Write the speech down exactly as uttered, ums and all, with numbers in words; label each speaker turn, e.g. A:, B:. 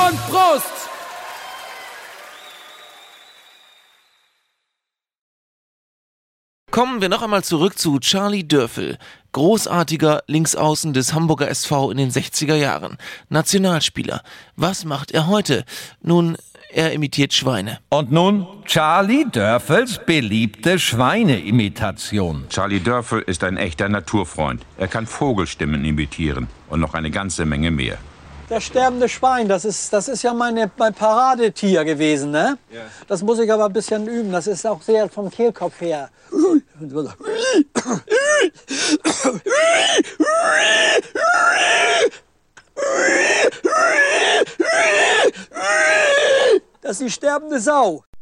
A: und Prost!
B: Kommen wir noch einmal zurück zu Charlie Dörfel. Großartiger Linksaußen des Hamburger S V in den sechziger Jahren. Nationalspieler. Was macht er heute? Nun, er imitiert Schweine.
C: Und nun Charlie Dörfels beliebte Schweineimitation.
D: Charlie Dörfel ist ein echter Naturfreund. Er kann Vogelstimmen imitieren und noch eine ganze Menge mehr.
E: Das sterbende Schwein, das ist, das ist ja meine, mein Paradetier gewesen, ne? Ja. Das muss ich aber ein bisschen üben. Das ist auch sehr vom Kehlkopf her. Das ist die sterbende Sau.